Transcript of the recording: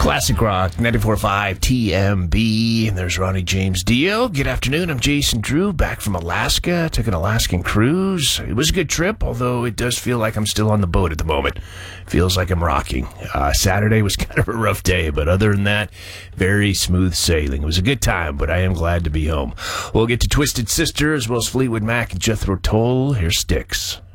Classic Rock, 94.5 TMB, and there's Ronnie James Dio. Good afternoon, I'm Jason Drew, back from Alaska. Took an Alaskan cruise. It was a good trip, although it does feel like I'm still on the boat at the moment. Feels like I'm rocking. Saturday was kind of a rough day, but other than that, very smooth sailing. It was a good time, but I am glad to be home. We'll get to Twisted Sister, as well as Fleetwood Mac and Jethro Tull. Here's Styx.